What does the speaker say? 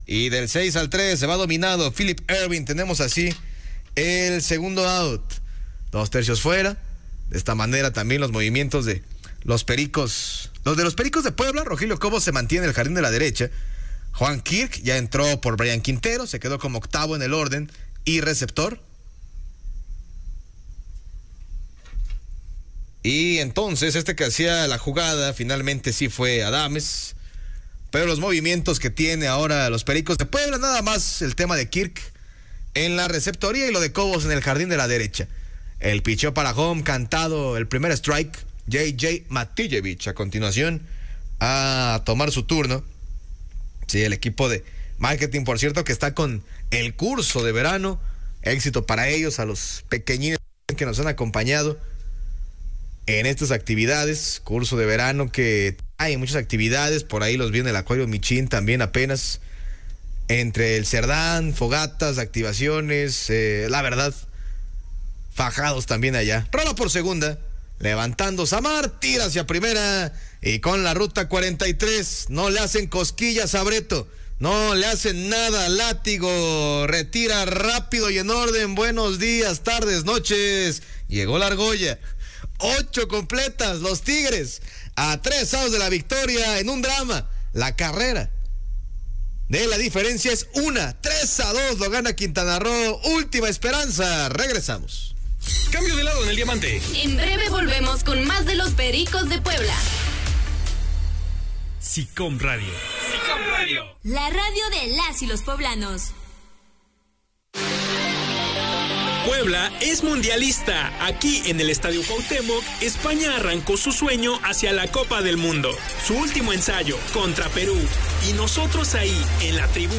Y del 6 al 3 se va dominado Philip Ervin. Tenemos así el segundo out. 2/3 fuera. De esta manera también los movimientos de los Pericos. Los de los Pericos de Puebla, Rogelio Cobos se mantiene en el jardín de la derecha. Juan Kirk ya entró por Brian Quintero, se quedó como octavo en el orden y receptor. Y entonces este que hacía la jugada finalmente sí fue Adames. Pero los movimientos que tiene ahora los Pericos de Puebla, nada más el tema de Kirk en la receptoría y lo de Cobos en el jardín de la derecha. El picheo para home, cantado el primer strike. J.J. Matijevich a continuación a tomar su turno. Sí, el equipo de marketing, por cierto, que está con el curso de verano. Éxito para ellos, a los pequeñines que nos han acompañado en estas actividades. Curso de verano que hay muchas actividades. Por ahí los viene el Acuario Michin también apenas. Entre el Cerdán, fogatas, activaciones. La verdad, fajados también allá. Rola por segunda. Levantando Samar, tira hacia primera y con la ruta 43 no le hacen cosquillas a Breto, no le hacen nada, Látigo retira rápido y en orden. Buenos días, tardes, noches. Llegó la argolla. 8 completas, los Tigres a 3 outs de la victoria en un drama. La carrera de la diferencia es 3-2, lo gana Quintana Roo. Última esperanza, regresamos. Cambio de lado en el diamante. En breve volvemos con más de los Pericos de Puebla. SICOM Radio. SICOM Radio. La radio de las y los poblanos. Puebla es mundialista. Aquí en el Estadio Cuauhtémoc, España arrancó su sueño hacia la Copa del Mundo. Su último ensayo contra Perú. Y nosotros ahí, en la tribuna.